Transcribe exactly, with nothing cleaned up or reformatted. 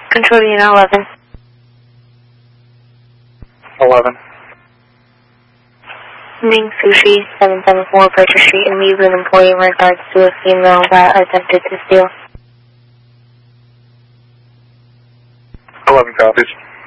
Control unit eleven. eleven. Ming Sushi, seven seven four Purchase Street, and meet with an employee in regards to a female that attempted to steal. eleven copies.